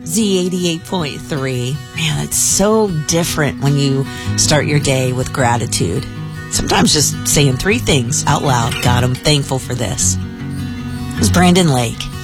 Z88.3. Man, it's so different when you start your day with gratitude. Sometimes just saying 3 things out loud. God, I'm thankful for this. It was Brandon Lake.